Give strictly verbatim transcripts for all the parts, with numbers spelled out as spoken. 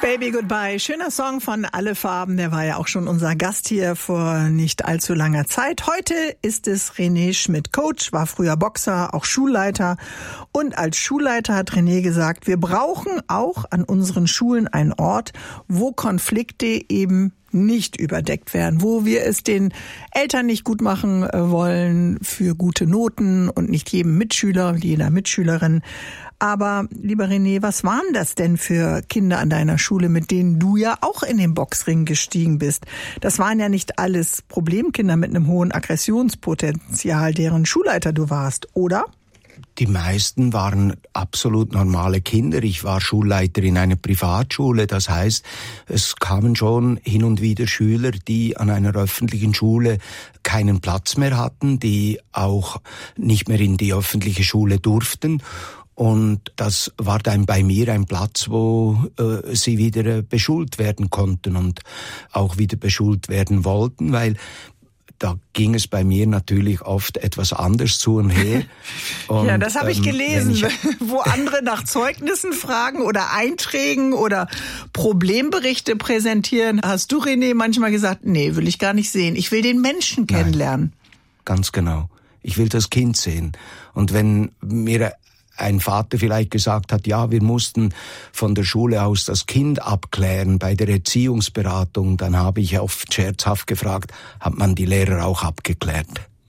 Baby Goodbye, schöner Song von Alle Farben, der war ja auch schon unser Gast hier vor nicht allzu langer Zeit. Heute ist es René Schmidt, Coach, war früher Boxer, auch Schulleiter. Und als Schulleiter hat René gesagt, wir brauchen auch an unseren Schulen einen Ort, wo Konflikte eben nicht überdeckt werden, wo wir es den Eltern nicht gut machen wollen für gute Noten und nicht jedem Mitschüler, jeder Mitschülerin. Aber, lieber René, was waren das denn für Kinder an deiner Schule, mit denen du ja auch in den Boxring gestiegen bist? Das waren ja nicht alles Problemkinder mit einem hohen Aggressionspotenzial, deren Schulleiter du warst, oder? Die meisten waren absolut normale Kinder. Ich war Schulleiter in einer Privatschule. Das heißt, es kamen schon hin und wieder Schüler, die an einer öffentlichen Schule keinen Platz mehr hatten, die auch nicht mehr in die öffentliche Schule durften. Und das war dann bei mir ein Platz, wo äh, sie wieder äh, beschult werden konnten und auch wieder beschult werden wollten, weil da ging es bei mir natürlich oft etwas anders zu und her. Und, ja, das habe ich gelesen, ich, wo andere nach Zeugnissen fragen oder Einträgen oder Problemberichte präsentieren. Hast du, René, manchmal gesagt, nee, will ich gar nicht sehen. Ich will den Menschen kennenlernen. Nein, ganz genau. Ich will das Kind sehen. Und wenn mir ein Vater vielleicht gesagt hat, ja, wir mussten von der Schule aus das Kind abklären bei der Erziehungsberatung, dann habe ich oft scherzhaft gefragt, hat man die Lehrer auch abgeklärt?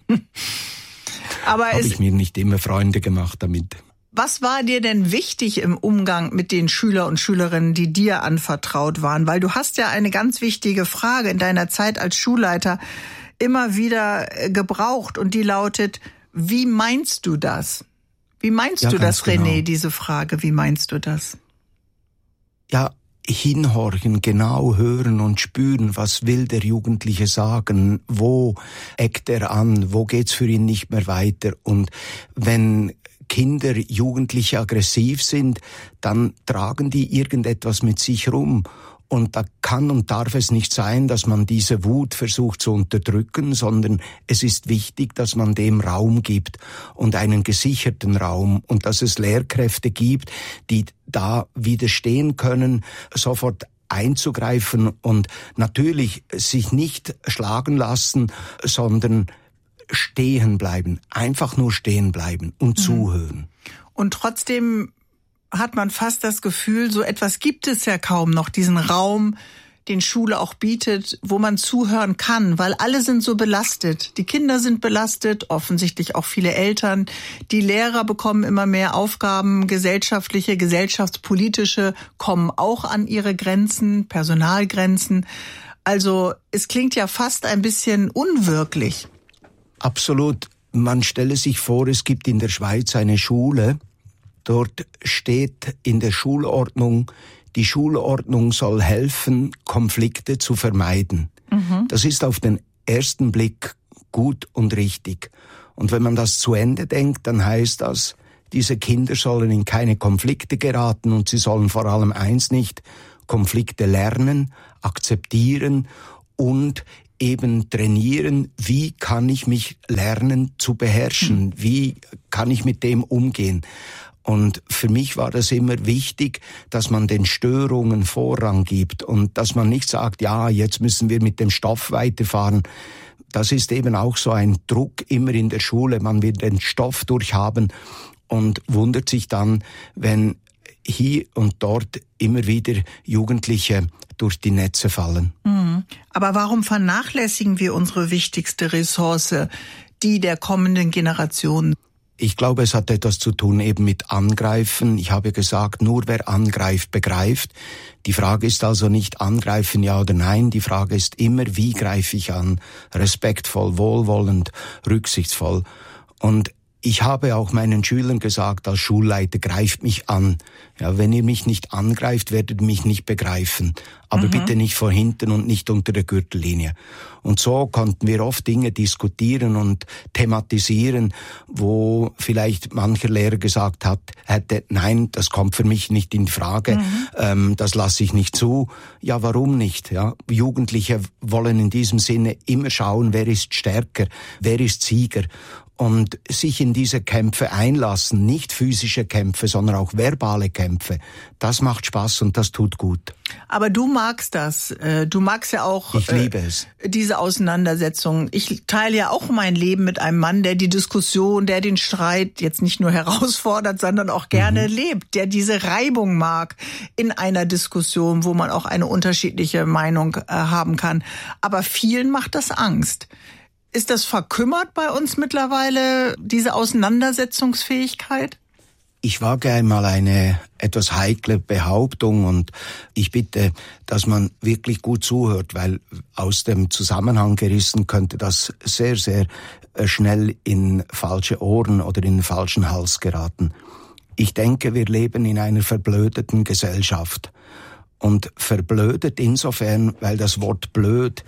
Aber habe ich mir nicht immer Freunde gemacht damit. Was war dir denn wichtig im Umgang mit den Schüler und Schülerinnen, die dir anvertraut waren? Weil du hast ja eine ganz wichtige Frage in deiner Zeit als Schulleiter immer wieder gebraucht und die lautet, wie meinst du das? Wie meinst ja, du das, René, genau. Diese Frage? Wie meinst du das? Ja, hinhorchen, genau hören und spüren, was will der Jugendliche sagen, wo eckt er an, wo geht's für ihn nicht mehr weiter. Und wenn Kinder, Jugendliche aggressiv sind, dann tragen die irgendetwas mit sich rum. Und da kann und darf es nicht sein, dass man diese Wut versucht zu unterdrücken, sondern es ist wichtig, dass man dem Raum gibt und einen gesicherten Raum und dass es Lehrkräfte gibt, die da widerstehen können, sofort einzugreifen und natürlich sich nicht schlagen lassen, sondern stehen bleiben, einfach nur stehen bleiben und mhm. zuhören. Und trotzdem hat man fast das Gefühl, so etwas gibt es ja kaum noch, diesen Raum, den Schule auch bietet, wo man zuhören kann, weil alle sind so belastet. Die Kinder sind belastet, offensichtlich auch viele Eltern. Die Lehrer bekommen immer mehr Aufgaben, gesellschaftliche, gesellschaftspolitische, kommen auch an ihre Grenzen, Personalgrenzen. Also es klingt ja fast ein bisschen unwirklich. Absolut. Man stelle sich vor, es gibt in der Schweiz eine Schule. Dort steht in der Schulordnung, die Schulordnung soll helfen, Konflikte zu vermeiden. Mhm. Das ist auf den ersten Blick gut und richtig. Und wenn man das zu Ende denkt, dann heißt das, diese Kinder sollen in keine Konflikte geraten und sie sollen vor allem eins nicht, Konflikte lernen, akzeptieren und eben trainieren, wie kann ich mich lernen zu beherrschen, mhm. wie kann ich mit dem umgehen. Und für mich war das immer wichtig, dass man den Störungen Vorrang gibt und dass man nicht sagt, ja, jetzt müssen wir mit dem Stoff weiterfahren. Das ist eben auch so ein Druck immer in der Schule. Man will den Stoff durchhaben und wundert sich dann, wenn hier und dort immer wieder Jugendliche durch die Netze fallen. Mhm. Aber warum vernachlässigen wir unsere wichtigste Ressource, die der kommenden Generation? Ich glaube, es hat etwas zu tun eben mit Angreifen. Ich habe gesagt, nur wer angreift, begreift. Die Frage ist also nicht angreifen, ja oder nein. Die Frage ist immer, wie greife ich an? Respektvoll, wohlwollend, rücksichtsvoll. Und ich habe auch meinen Schülern gesagt, als Schulleiter, greift mich an. Ja, wenn ihr mich nicht angreift, werdet ihr mich nicht begreifen. Aber mhm. bitte nicht von hinten und nicht unter der Gürtellinie. Und so konnten wir oft Dinge diskutieren und thematisieren, wo vielleicht mancher Lehrer gesagt hat, hätte, nein, das kommt für mich nicht in Frage, mhm. ähm, das lasse ich nicht zu. Ja, warum nicht? Ja, Jugendliche wollen in diesem Sinne immer schauen, wer ist stärker, wer ist Sieger. Und sich in diese Kämpfe einlassen, nicht physische Kämpfe, sondern auch verbale Kämpfe, das macht Spaß und das tut gut. Aber du magst das. Du magst ja auch ich liebe es. diese Auseinandersetzung. Ich teile ja auch mein Leben mit einem Mann, der die Diskussion, der den Streit jetzt nicht nur herausfordert, sondern auch gerne mhm. lebt, der diese Reibung mag in einer Diskussion, wo man auch eine unterschiedliche Meinung äh, haben kann. Aber vielen macht das Angst. Ist das verkümmert bei uns mittlerweile, diese Auseinandersetzungsfähigkeit? Ich wage einmal eine etwas heikle Behauptung und ich bitte, dass man wirklich gut zuhört, weil aus dem Zusammenhang gerissen könnte das sehr, sehr schnell in falsche Ohren oder in den falschen Hals geraten. Ich denke, wir leben in einer verblödeten Gesellschaft. Und verblödet insofern, weil das Wort blöd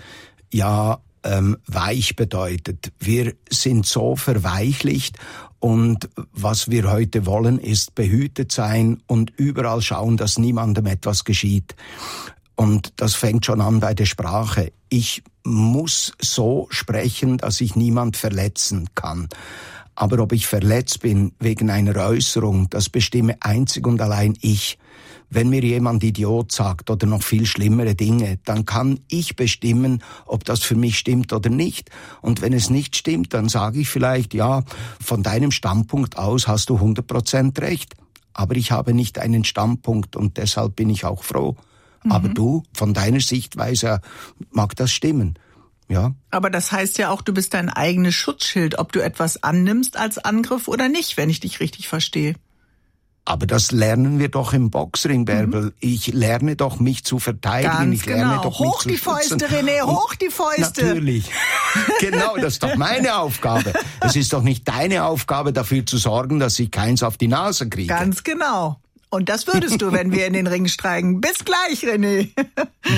ja ähm, weich bedeutet. Wir sind so verweichlicht und was wir heute wollen, ist behütet sein und überall schauen, dass niemandem etwas geschieht. Und das fängt schon an bei der Sprache. Ich muss so sprechen, dass ich niemand verletzen kann. Aber ob ich verletzt bin wegen einer Äußerung, das bestimme einzig und allein ich. Wenn mir jemand Idiot sagt oder noch viel schlimmere Dinge, dann kann ich bestimmen, ob das für mich stimmt oder nicht. Und wenn es nicht stimmt, dann sage ich vielleicht, ja, von deinem Standpunkt aus hast du hundert Prozent recht. Aber ich habe nicht einen Standpunkt und deshalb bin ich auch froh. Mhm. Aber du, von deiner Sichtweise mag das stimmen. Ja. Aber das heißt ja auch, du bist dein eigenes Schutzschild, ob du etwas annimmst als Angriff oder nicht, wenn ich dich richtig verstehe. Aber das lernen wir doch im Boxring, Bärbel. Mhm. Ich lerne doch, mich zu verteidigen. Ganz ich lerne genau. doch, hoch mich die zu schützen. Fäuste, René, hoch die Fäuste. Natürlich. Genau, das ist doch meine Aufgabe. Es ist doch nicht deine Aufgabe, dafür zu sorgen, dass ich keins auf die Nase kriege. Ganz genau. Und das würdest du, wenn wir in den Ring steigen. Bis gleich, René.